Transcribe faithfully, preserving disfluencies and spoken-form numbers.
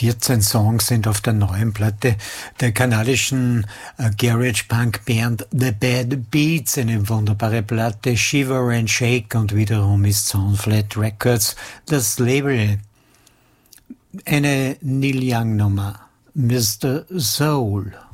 vierzehn Songs sind auf der neuen Platte der kanadischen äh, Garage Punk Band The Bad Beats, eine wunderbare Platte, Shiver and Shake, und wiederum ist Soundflat Records das Label. Eine Neil Young Nummer, Mister Soul.